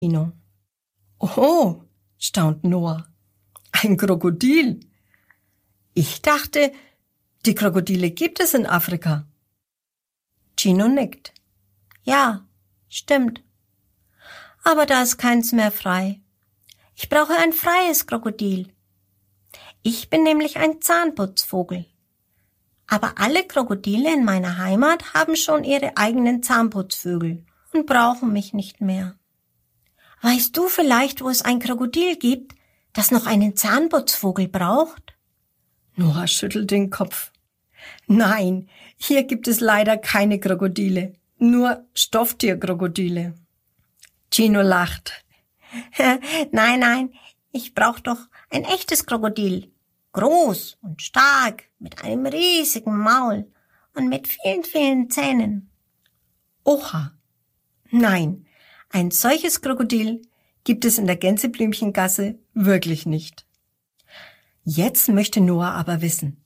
Chino. Oh, staunt Noah. Ein Krokodil? Ich dachte, die Krokodile gibt es in Afrika. Chino nickt. Ja, stimmt. Aber da ist keins mehr frei. Ich brauche ein freies Krokodil. Ich bin nämlich ein Zahnputzvogel. Aber alle Krokodile in meiner Heimat haben schon ihre eigenen Zahnputzvögel und brauchen mich nicht mehr. Weißt du vielleicht, wo es ein Krokodil gibt, das noch einen Zahnputzvogel braucht? Noah schüttelt den Kopf. Nein, hier gibt es leider keine Krokodile, nur Stofftierkrokodile. Chino lacht. Nein, ich brauche doch ein echtes Krokodil. Groß und stark, mit einem riesigen Maul und mit vielen, vielen Zähnen. Oha! Nein, ein solches Krokodil gibt es in der Gänseblümchengasse wirklich nicht. Jetzt möchte Noah aber wissen,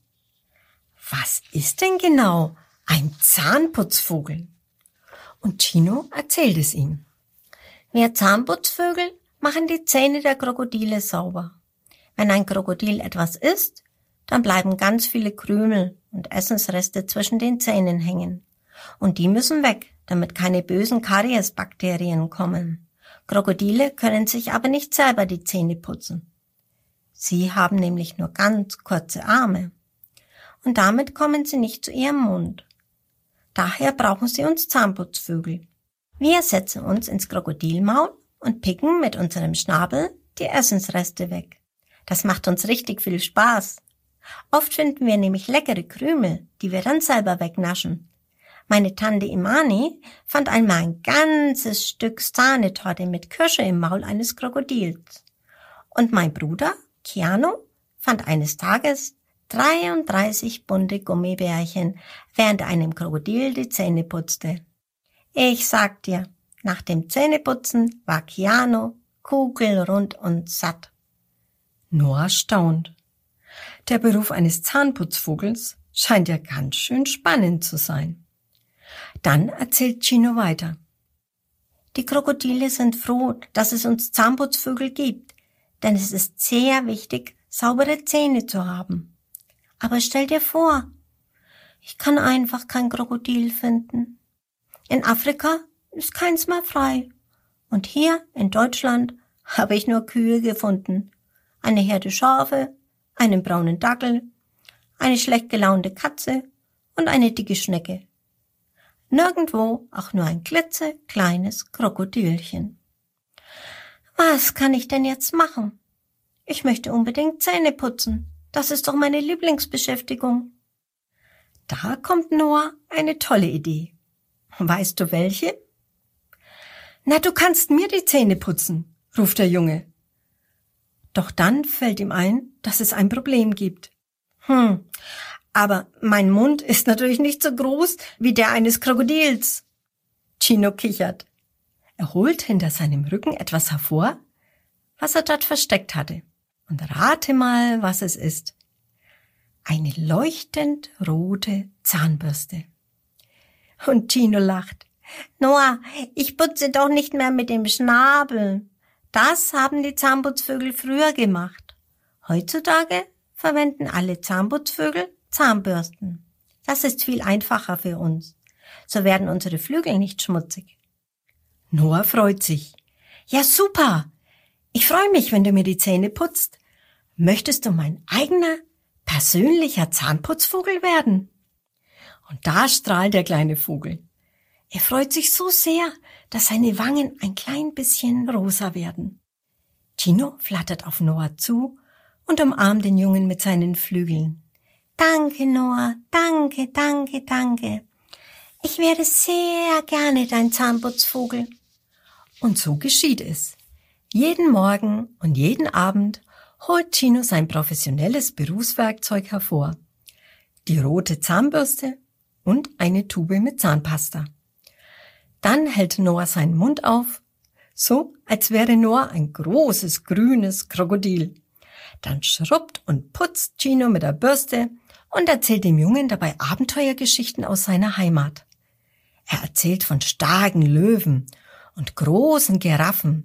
was ist denn genau ein Zahnputzvogel? Und Chino erzählt es ihm. Wir Zahnputzvögel machen die Zähne der Krokodile sauber. Wenn ein Krokodil etwas isst, dann bleiben ganz viele Krümel und Essensreste zwischen den Zähnen hängen. Und die müssen weg, damit keine bösen Kariesbakterien kommen. Krokodile können sich aber nicht selber die Zähne putzen. Sie haben nämlich nur ganz kurze Arme. Und damit kommen sie nicht zu ihrem Mund. Daher brauchen sie uns Zahnputzvögel. Wir setzen uns ins Krokodilmaul und picken mit unserem Schnabel die Essensreste weg. Das macht uns richtig viel Spaß. Oft finden wir nämlich leckere Krümel, die wir dann selber wegnaschen. Meine Tante Imani fand einmal ein ganzes Stück Sahnetorte mit Kirsche im Maul eines Krokodils. Und mein Bruder, Keanu, fand eines Tages 33 bunte Gummibärchen, während einem Krokodil die Zähne putzte. Ich sag dir, nach dem Zähneputzen war Keanu kugelrund und satt. Noah staunt. Der Beruf eines Zahnputzvogels scheint ja ganz schön spannend zu sein. Dann erzählt Chino weiter. Die Krokodile sind froh, dass es uns Zahnputzvögel gibt, denn es ist sehr wichtig, saubere Zähne zu haben. Aber stell dir vor, ich kann einfach kein Krokodil finden. In Afrika ist keins mehr frei. Und hier in Deutschland habe ich nur Kühe gefunden. Eine Herde Schafe, einen braunen Dackel, eine schlecht gelaunte Katze und eine dicke Schnecke. Nirgendwo auch nur ein klitzekleines Krokodilchen. Was kann ich denn jetzt machen? Ich möchte unbedingt Zähne putzen. Das ist doch meine Lieblingsbeschäftigung. Da kommt Noah eine tolle Idee. Weißt du welche? Na, du kannst mir die Zähne putzen, ruft der Junge. Doch dann fällt ihm ein, dass es ein Problem gibt. Aber mein Mund ist natürlich nicht so groß wie der eines Krokodils. Chino kichert. Er holt hinter seinem Rücken etwas hervor, was er dort versteckt hatte. Und rate mal, was es ist. Eine leuchtend rote Zahnbürste. Und Chino lacht. Noah, ich putze doch nicht mehr mit dem Schnabel. Das haben die Zahnputzvögel früher gemacht. Heutzutage verwenden alle Zahnputzvögel Zahnbürsten. Das ist viel einfacher für uns. So werden unsere Flügel nicht schmutzig. Noah freut sich. Ja, super! Ich freue mich, wenn du mir die Zähne putzt. Möchtest du mein eigener, persönlicher Zahnputzvogel werden? Und da strahlt der kleine Vogel. Er freut sich so sehr, dass seine Wangen ein klein bisschen rosa werden. Chino flattert auf Noah zu und umarmt den Jungen mit seinen Flügeln. Danke, Noah, danke, danke, danke. Ich werde sehr gerne dein Zahnputzvogel. Und so geschieht es. Jeden Morgen und jeden Abend holt Chino sein professionelles Berufswerkzeug hervor. Die rote Zahnbürste und eine Tube mit Zahnpasta. Dann hält Noah seinen Mund auf, so als wäre Noah ein großes grünes Krokodil. Dann schrubbt und putzt Chino mit der Bürste und erzählt dem Jungen dabei Abenteuergeschichten aus seiner Heimat. Er erzählt von starken Löwen und großen Giraffen,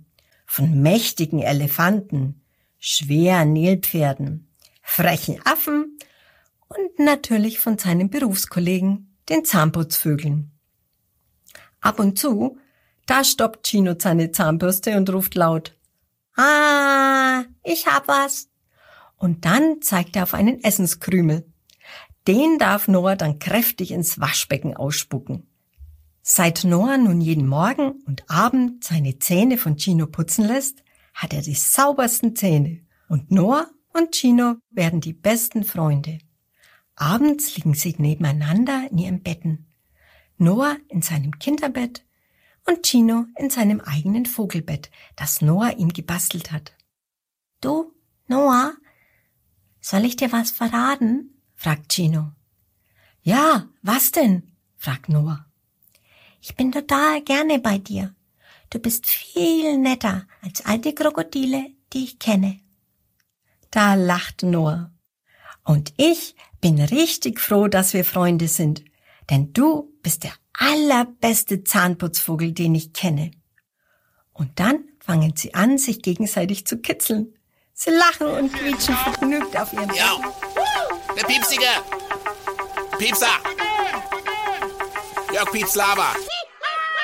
von mächtigen Elefanten, schweren Nilpferden, frechen Affen und natürlich von seinen Berufskollegen, den Zahnputzvögeln. Ab und zu, da stoppt Chino seine Zahnbürste und ruft laut: »Ah, ich hab was!« Und dann zeigt er auf einen Essenskrümel. Den darf Noah dann kräftig ins Waschbecken ausspucken. Seit Noah nun jeden Morgen und Abend seine Zähne von Chino putzen lässt, hat er die saubersten Zähne. Und Noah und Chino werden die besten Freunde. Abends liegen sie nebeneinander in ihren Betten. Noah in seinem Kinderbett und Chino in seinem eigenen Vogelbett, das Noah ihm gebastelt hat. »Du, Noah, soll ich dir was verraten?« fragt Chino. »Ja, was denn?« fragt Noah. »Ich bin total gerne bei dir. Du bist viel netter als all die Krokodile, die ich kenne.« Da lacht Noah. »Und ich bin richtig froh, dass wir Freunde sind, denn du bist der allerbeste Zahnputzvogel, den ich kenne.« Und dann fangen sie an, sich gegenseitig zu kitzeln. Sie lachen und quietschen vergnügt auf ihren Ja, der Piepsige! Piepser! Jörg Piepslava!